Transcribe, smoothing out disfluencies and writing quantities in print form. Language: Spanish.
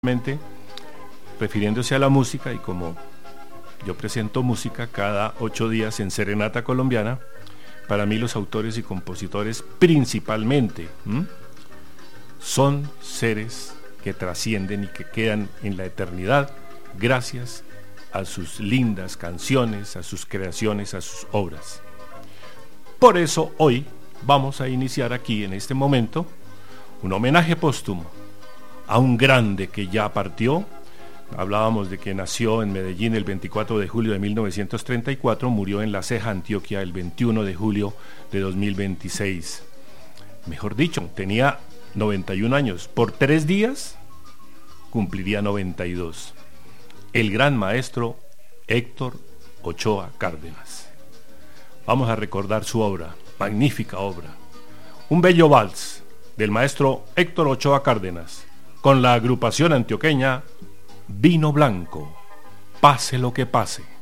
refiriéndose a la música, y como yo presento música cada 8 días en Serenata Colombiana, para mí los autores y compositores principalmente son seres que trascienden y que quedan en la eternidad gracias a sus lindas canciones, a sus creaciones, a sus obras. Por eso hoy vamos a iniciar aquí en este momento un homenaje póstumo a un grande que ya partió. Hablábamos de que nació en Medellín el 24 de julio de 1934, murió en La Ceja, Antioquia, el 21 de julio de 2026. Mejor dicho, tenía 91 años. Por 3 días cumpliría 92. El gran maestro Héctor Ochoa Cárdenas. Vamos a recordar su obra, magnífica obra. Un bello vals del maestro Héctor Ochoa Cárdenas, con la agrupación antioqueña Vino Blanco, pase lo que pase.